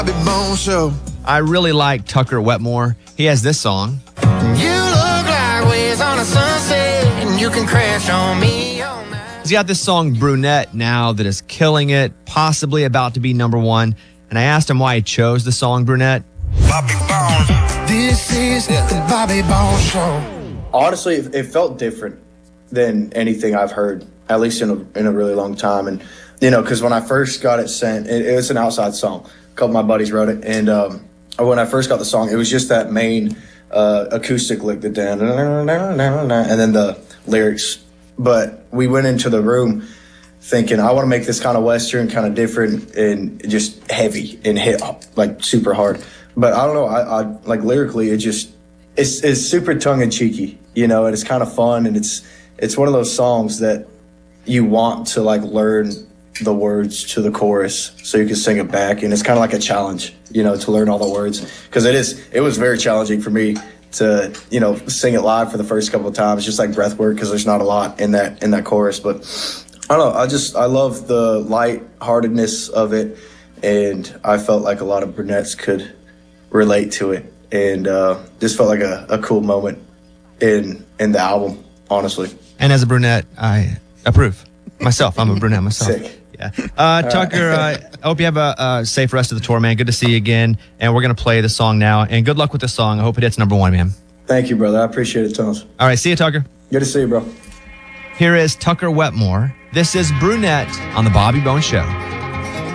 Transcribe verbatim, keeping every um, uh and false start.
Bobby Bone Show. I really like Tucker Wetmore. He has this song. You look like waves on a sunset, and you can crash on me all night. He's got this song Brunette now that is killing it, possibly about to be number one. And I asked him why he chose the song Brunette. Bobby Bone. This is the Bobby Bone Show. Honestly, it, it felt different than anything I've heard, at least in a, in a really long time. And, you know, because when I first got it sent, it, it was an outside song. A couple of my buddies wrote it. And um, when I first got the song, it was just that main uh, acoustic lick, the da da da da da da, and then the lyrics. But we went into the room thinking, I want to make this kind of Western, kind of different and just heavy and hit like super hard. But I don't know, I, I like lyrically, it just, it's, it's super tongue and cheeky, you know, and it's kind of fun. And it's, it's one of those songs that you want to like learn the words to the chorus so you can sing it back. And it's kind of like a challenge, you know, to learn all the words. Cause it is, it was very challenging for me to, you know, sing it live for the first couple of times, just like breath work. Cause there's not a lot in that, in that chorus, but I don't know. I just, I love the lightheartedness of it. And I felt like a lot of brunettes could relate to it. And uh, just felt like a, a cool moment in in the album, honestly. And as a brunette, I approve. Myself, I'm a brunette myself. Sick. Yeah. Uh, Tucker, uh, I hope you have a, a safe rest of the tour, man. Good to see you again. And we're going to play the song now. And good luck with the song. I hope it hits number one, man. Thank you, brother. I appreciate it, Thomas. All right. See you, Tucker. Good to see you, bro. Here is Tucker Wetmore. This is Brunette on the Bobby Bone Show.